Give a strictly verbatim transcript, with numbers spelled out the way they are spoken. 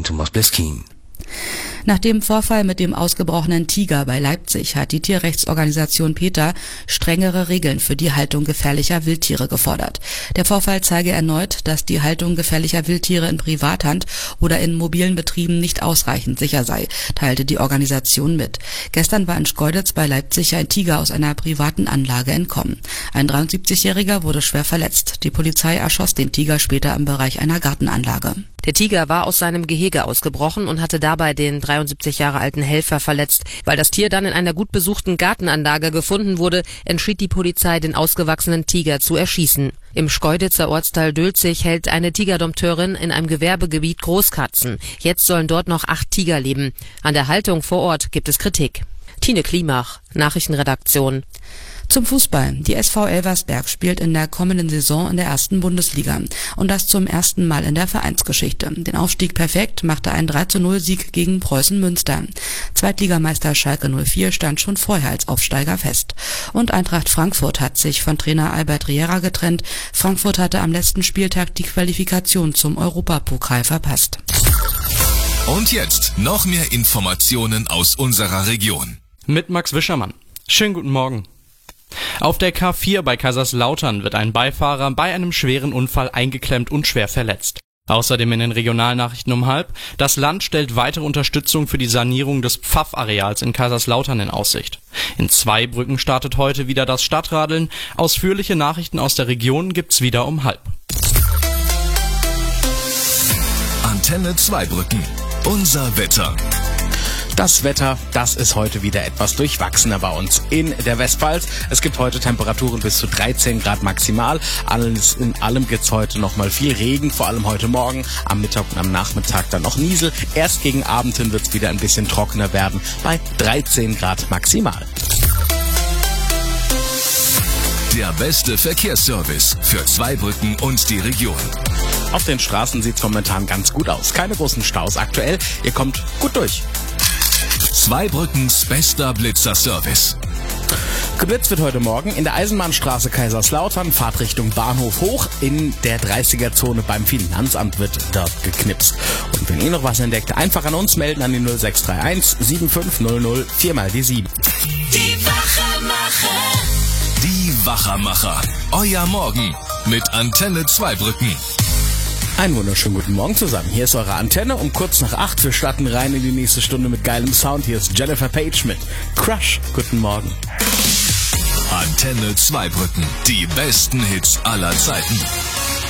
bin Thomas Bleskin. Nach dem Vorfall mit dem ausgebrochenen Tiger bei Leipzig hat die Tierrechtsorganisation PETA strengere Regeln für die Haltung gefährlicher Wildtiere gefordert. Der Vorfall zeige erneut, dass die Haltung gefährlicher Wildtiere in Privathand oder in mobilen Betrieben nicht ausreichend sicher sei, teilte die Organisation mit. Gestern war in Schkeuditz bei Leipzig ein Tiger aus einer privaten Anlage entkommen. Ein dreiundsiebzigjähriger wurde schwer verletzt. Die Polizei erschoss den Tiger später im Bereich einer Gartenanlage. Der Tiger war aus seinem Gehege ausgebrochen und hatte dabei den dreiundsiebzig Jahre alten Helfer verletzt. Weil das Tier dann in einer gut besuchten Gartenanlage gefunden wurde, entschied die Polizei, den ausgewachsenen Tiger zu erschießen. Im Schkeuditzer Ortsteil Dülzig hält eine Tigerdompteurin in einem Gewerbegebiet Großkatzen. Jetzt sollen dort noch acht Tiger leben. An der Haltung vor Ort gibt es Kritik. Tine Klimach, Nachrichtenredaktion. Zum Fußball. Die S V Elversberg spielt in der kommenden Saison in der ersten Bundesliga. Und das zum ersten Mal in der Vereinsgeschichte. Den Aufstieg perfekt machte ein drei zu null Sieg gegen Preußen Münster. Zweitligameister Schalke null vier stand schon vorher als Aufsteiger fest. Und Eintracht Frankfurt hat sich von Trainer Albert Riera getrennt. Frankfurt hatte am letzten Spieltag die Qualifikation zum Europapokal verpasst. Und jetzt noch mehr Informationen aus unserer Region. Mit Max Wischermann. Schönen guten Morgen. Auf der K vier bei Kaiserslautern wird ein Beifahrer bei einem schweren Unfall eingeklemmt und schwer verletzt. Außerdem in den Regionalnachrichten um halb: Das Land stellt weitere Unterstützung für die Sanierung des Pfaffareals in Kaiserslautern in Aussicht. In Zweibrücken startet heute wieder das Stadtradeln. Ausführliche Nachrichten aus der Region gibt's wieder um halb. Antenne Zweibrücken. Unser Wetter. Das Wetter, das ist heute wieder etwas durchwachsener bei uns in der Westpfalz. Es gibt heute Temperaturen bis zu dreizehn Grad maximal. Alles in allem gibt's heute nochmal viel Regen, vor allem heute Morgen, am Mittag und am Nachmittag dann noch Niesel. Erst gegen Abend hin wird's wieder ein bisschen trockener werden, bei dreizehn Grad maximal. Der beste Verkehrsservice für Zweibrücken und die Region. Auf den Straßen sieht's momentan ganz gut aus. Keine großen Staus aktuell. Ihr kommt gut durch. Zweibrückens bester Blitzerservice. Geblitzt wird heute Morgen in der Eisenbahnstraße Kaiserslautern, Fahrtrichtung Bahnhof hoch. In der dreißiger-Zone beim Finanzamt wird dort geknipst. Und wenn ihr noch was entdeckt, einfach an uns melden an die null sechs drei eins sieben fünf null null vier mal die sieben. Die Wachermacher. Die Wachermacher. Euer Morgen mit Antenne Zweibrücken. Einen wunderschönen guten Morgen zusammen. Hier ist eure Antenne um kurz nach acht. Wir starten rein in die nächste Stunde mit geilem Sound. Hier ist Jennifer Page mit Crush. Guten Morgen. Antenne Zweibrücken. Die besten Hits aller Zeiten.